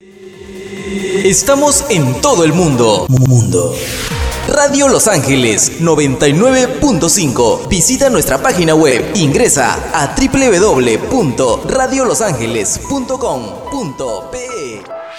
Estamos en todo el mundo. Radio Los Ángeles 99.5. Visita nuestra página web. Ingresa a www.radiolosangeles.com.pe.